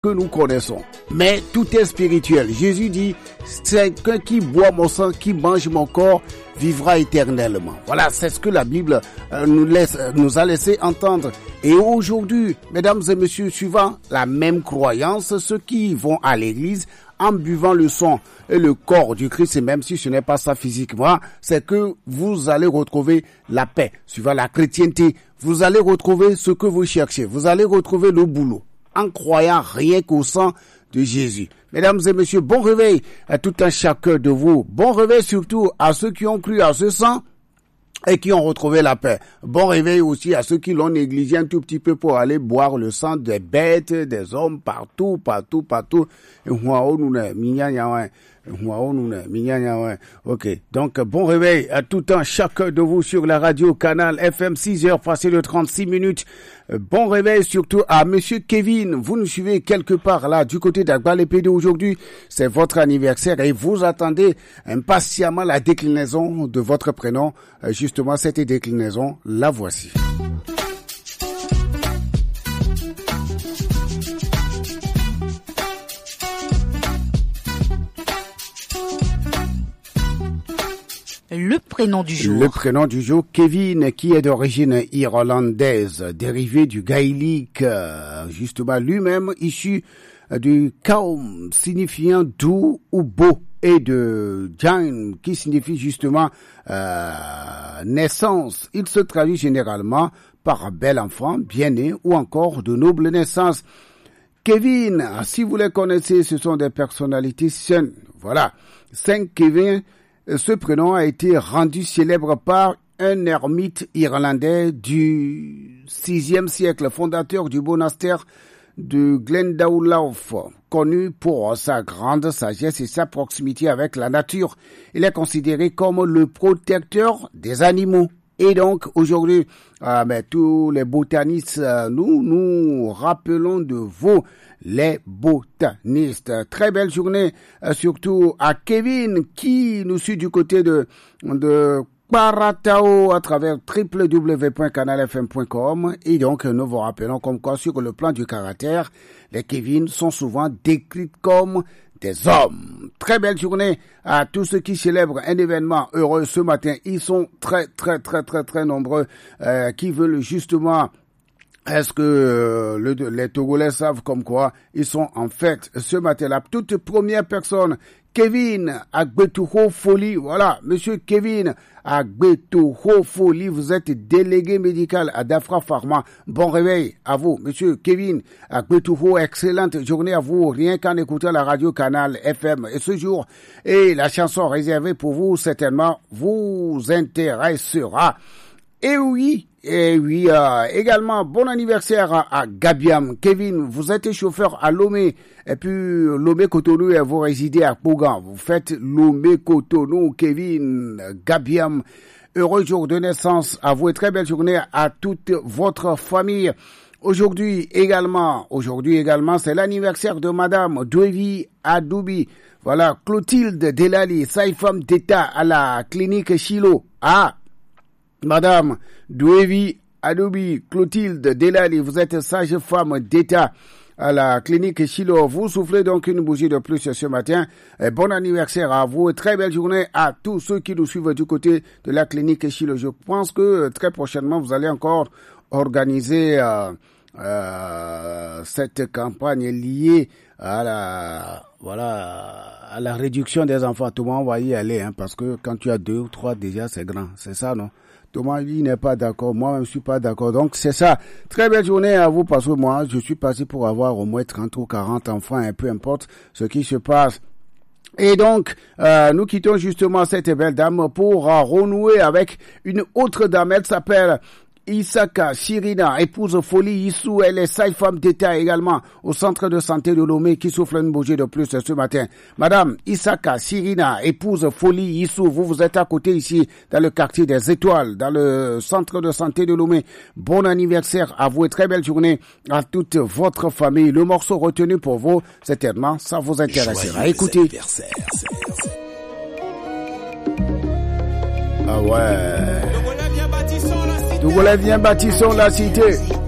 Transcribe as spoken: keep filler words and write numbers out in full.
que nous connaissons. Mais tout est spirituel. Jésus dit, c'est quelqu'un qui boit mon sang, qui mange mon corps, vivra éternellement. Voilà, c'est ce que la Bible euh, nous laisse, euh, nous a laissé entendre. Et aujourd'hui, mesdames et messieurs, suivant la même croyance, ceux qui vont à l'église en buvant le sang et le corps du Christ, et même si ce n'est pas ça physiquement, c'est que vous allez retrouver la paix. Suivant la chrétienté, vous allez retrouver ce que vous cherchez. Vous allez retrouver le boulot en croyant rien qu'au sang de Jésus. Mesdames et messieurs, bon réveil à tout un chacun de vous. Bon réveil surtout à ceux qui ont cru à ce sang et qui ont retrouvé la paix. Bon réveil aussi à ceux qui l'ont négligé un tout petit peu pour aller boire le sang des bêtes, des hommes, partout, partout, partout. Ok, donc bon réveil à tout un chacun de vous sur la radio Canal F M, six heures passées de trente-six minutes. Bon réveil surtout à Monsieur Kevin. Vous nous suivez quelque part là du côté d'Agbalépédé aujourd'hui. C'est votre anniversaire et vous attendez impatiemment la déclinaison de votre prénom. Justement, cette déclinaison, la voici. Le prénom du jour. Le prénom du jour, Kevin, qui est d'origine irlandaise, dérivé du gaélique, justement lui-même issu du kaum, signifiant doux ou beau, et de Jain, qui signifie justement euh, naissance. Il se traduit généralement par un bel enfant, bien-né, ou encore de noble naissance. Kevin, si vous les connaissez, ce sont des personnalités saines. Voilà, Saint Kevin. Ce prénom a été rendu célèbre par un ermite irlandais du sixième siècle, fondateur du monastère de Glendalough, connu pour sa grande sagesse et sa proximité avec la nature. Il est considéré comme le protecteur des animaux. Et donc, aujourd'hui, euh, ben, tous les botanistes, euh, nous nous rappelons de vous, les botanistes. Très belle journée, euh, surtout à Kevin, qui nous suit du côté de, de Paratao à travers w w w point canal f m point com. Et donc, nous vous rappelons comme quoi, sur le plan du caractère, les Kevin sont souvent décrits comme des hommes. Très belle journée à tous ceux qui célèbrent un événement heureux ce matin. Ils sont très, très, très, très, très nombreux euh, qui veulent justement... Est-ce que euh, le, les Togolais savent comme quoi ils sont en fête ce matin-là? Toute première personne, Kevin Agbetouho Foli. Voilà, monsieur Kevin Agbetouho Foli, vous êtes délégué médical à Dafra Pharma. Bon réveil à vous, monsieur Kevin Agbetouho. Excellente journée à vous, rien qu'en écoutant la radio Canal F M. Et ce jour, et la chanson réservée pour vous, certainement, vous intéressera. Et oui, et oui, euh, également, bon anniversaire à, à Gabiam. Kevin, vous êtes chauffeur à Lomé, et puis Lomé-Cotonou, et vous résidez à Pougan. Vous faites Lomé-Cotonou, Kevin, Gabiam. Heureux jour de naissance à vous et très belle journée à toute votre famille. Aujourd'hui également, aujourd'hui également, c'est l'anniversaire de Madame Douevi Adoubi. Voilà, Clotilde Delali, sage-femme d'État à la clinique Chilo. Ah! Madame Douevi Adoubi, Clotilde Delali, vous êtes sage-femme d'État à la clinique Chilo. Vous soufflez donc une bougie de plus ce matin. Et bon anniversaire à vous et très belle journée à tous ceux qui nous suivent du côté de la clinique Chilo. Je pense que très prochainement, vous allez encore organiser euh, euh, cette campagne liée à la voilà à la réduction des enfants. Tout le monde va y aller, hein, parce que quand tu as deux ou trois déjà, c'est grand. C'est ça, non? Thomas, lui, n'est pas d'accord. Moi, je ne suis pas d'accord. Donc, c'est ça. Très belle journée à vous, parce que moi, je suis passé pour avoir au moins trente ou quarante enfants, et peu importe ce qui se passe. Et donc, euh, nous quittons justement cette belle dame pour euh, renouer avec une autre dame. Elle s'appelle Isaka Shirina, épouse Folie Issou. Elle est sage-femme d'État également au centre de santé de Lomé qui souffle une bougie de plus ce matin. Madame Isaka Shirina, épouse Folie Issou, vous vous êtes à côté ici dans le quartier des Étoiles, dans le centre de santé de Lomé. Bon anniversaire à vous et très belle journée à toute votre famille. Le morceau retenu pour vous, certainement, ça vous intéressera. Écoutez. Ah ouais. Togolais, viens bâtissons la cité.